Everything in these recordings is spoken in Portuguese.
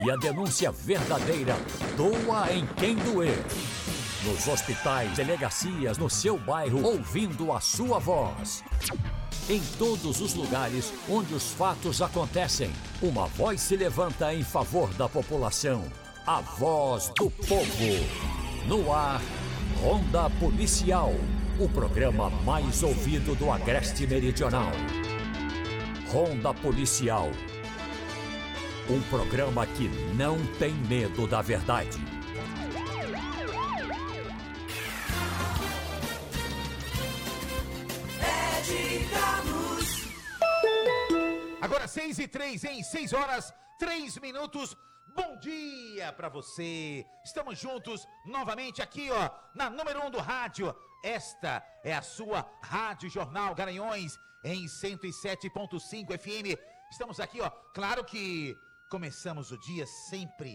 E a denúncia verdadeira doa em quem doer. Nos hospitais, delegacias, no seu bairro, ouvindo a sua voz. Em todos os lugares onde os fatos acontecem, uma voz se levanta em favor da população. A voz do povo. No ar, Ronda Policial, o programa mais ouvido do Agreste Meridional. Ronda Policial. Um programa que não tem medo da verdade. Agora 6h03, em 6 horas, 3 minutos. Bom dia pra você. Estamos juntos novamente aqui, ó, na número 1 do rádio. Esta é a sua Rádio Jornal Garanhuns, em 107.5 FM. Estamos aqui, ó, claro que começamos o dia sempre.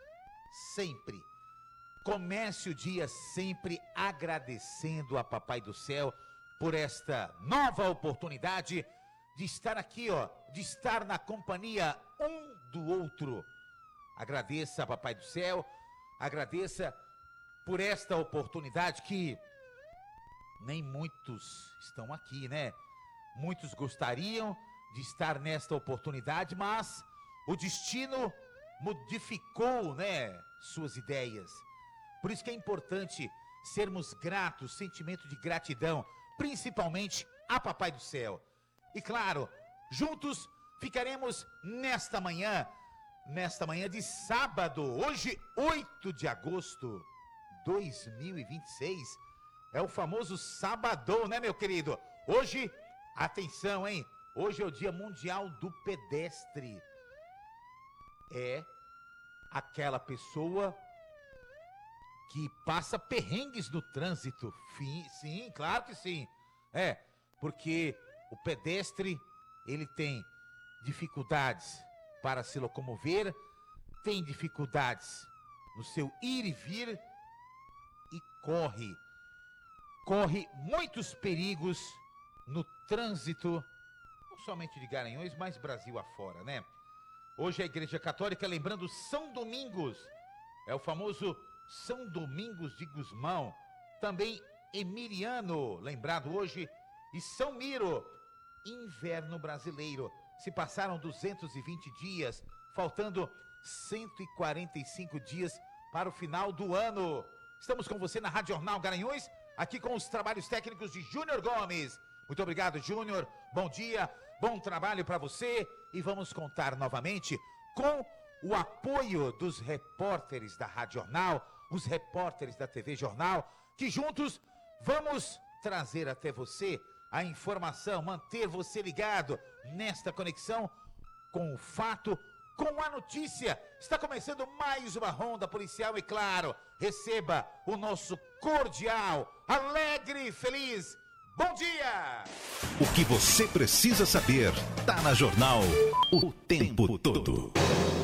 Comece o dia sempre agradecendo a Papai do Céu por esta nova oportunidade de estar aqui, ó, de estar na companhia um do outro. Agradeça a Papai do Céu, agradeça por esta oportunidade que nem muitos estão aqui, né? Muitos gostariam de estar nesta oportunidade, mas o destino modificou, né, suas ideias. Por isso que é importante sermos gratos, sentimento de gratidão, principalmente a Papai do Céu. E claro, juntos ficaremos nesta manhã de sábado, hoje 8 de agosto de 2026, é o famoso sabadão, né, meu querido? Hoje, atenção, hein? Hoje é o Dia Mundial do Pedestre. É aquela pessoa que passa perrengues no trânsito. Sim, claro que sim. É, porque o pedestre, ele tem dificuldades para se locomover, tem dificuldades no seu ir e vir e corre muitos perigos no trânsito, não somente de Garanhuns, mas Brasil afora, né? Hoje a Igreja Católica lembrando São Domingos, é o famoso São Domingos de Gusmão, também Emiliano, lembrado hoje, e São Miro, inverno brasileiro. Se passaram 220 dias, faltando 145 dias para o final do ano. Estamos com você na Rádio Jornal Garanhuns, aqui com os trabalhos técnicos de Júnior Gomes. Muito obrigado, Júnior. Bom dia, bom trabalho para você. E vamos contar novamente com o apoio dos repórteres da Rádio Jornal, os repórteres da TV Jornal, que juntos vamos trazer até você a informação, manter você ligado nesta conexão com o fato, com a notícia. Está começando mais uma Ronda Policial e, claro, receba o nosso cordial, alegre e feliz bom dia! O que você precisa saber tá na Jornal o tempo todo.